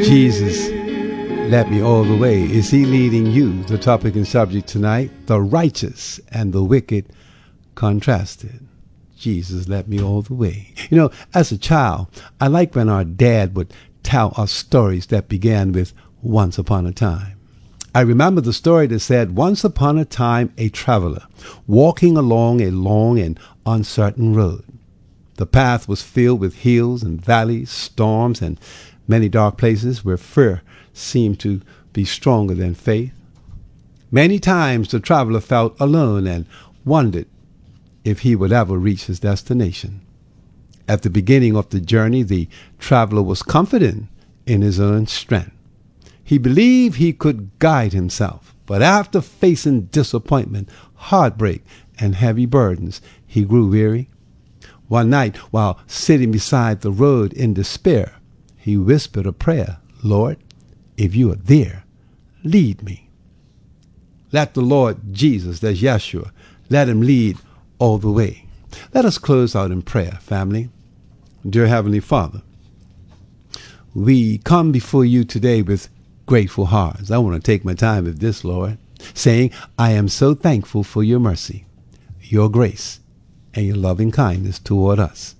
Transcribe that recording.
Jesus led me all the way. Is he leading you? The topic and subject tonight, the righteous and the wicked contrasted. Jesus led me all the way. You know, as a child, I liked when our dad would tell us stories that began with once upon a time. I remember the story that said, once upon a time, a traveler walking along a long and uncertain road. The path was filled with hills and valleys, storms, and many dark places where fear seemed to be stronger than faith. Many times the traveler felt alone and wondered if he would ever reach his destination. At the beginning of the journey, the traveler was confident in his own strength. He believed he could guide himself, but after facing disappointment, heartbreak, and heavy burdens, he grew weary. One night, while sitting beside the road in despair, he whispered a prayer, Lord, if you are there, lead me. Let the Lord Jesus, that's Yeshua, let him lead all the way. Let us close out in prayer, family. Dear Heavenly Father, we come before you today with grateful hearts. I want to take my time with this, Lord, saying, I am so thankful for your mercy, your grace, and your loving kindness toward us.